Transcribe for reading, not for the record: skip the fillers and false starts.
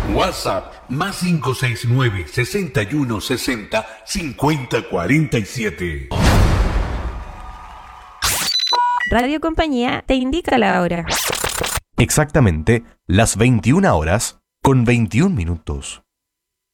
WhatsApp más 569 61 60 50 47. Radio Compañía te indica la hora. Exactamente las 21 horas con 21 minutos.